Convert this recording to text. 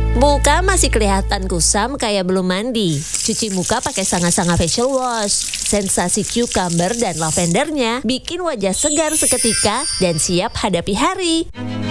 Muka masih kelihatan kusam kayak belum mandi. Cuci muka pakai Sanga-Sanga Facial Wash. Sensasi cucumber dan lavendernya bikin wajah segar seketika dan siap hadapi hari.